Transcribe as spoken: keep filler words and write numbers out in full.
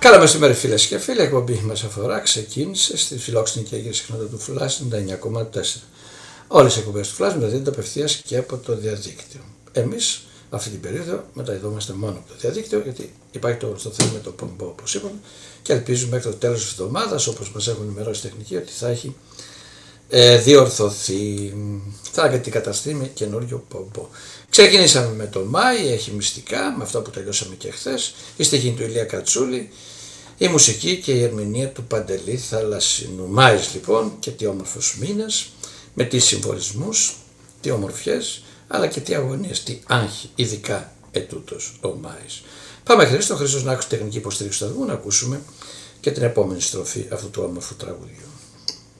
Καλά μεσημέρι φίλες και φίλοι, η εκπομπή μας αφορά ξεκίνησε στη φιλόξενη και αγγελική συχνότητα του Flash ενενήντα εννιά κόμμα τέσσερα. Όλες οι εκπομπές του Flash μεταδίδονται απευθείας και από το διαδίκτυο. Εμείς αυτή την περίοδο μεταδιδόμαστε μόνο από το διαδίκτυο, γιατί υπάρχει το γνωστό θέμα με το πομπό, όπως είπαμε, και ελπίζουμε μέχρι το τέλος της εβδομάδας, όπως μας έχουν ενημερώσει τεχνικοί, ότι θα έχει ε, διορθωθεί. Θα αντικαταστεί με καινούριο πομπό. Ξεκινήσαμε με το Μάη, έχει μυστικά, με αυτό που τελειώσαμε και χθες, η στοιχή του Ηλία Κατσούλη, η μουσική και η ερμηνεία του Παντελή Θαλασσινού. Μάης λοιπόν, και τι όμορφος μήνας, με τι συμβολισμούς, τι ομορφιές, αλλά και τι αγωνίες, τι άγχη, ειδικά ετούτος ο Μάης. Πάμε Χρήστο, Χρήστος Νάκος, τεχνική υποστήριξη του σταθμού, να ακούσουμε και την επόμενη στροφή αυτού του όμορφου τραγουδιού.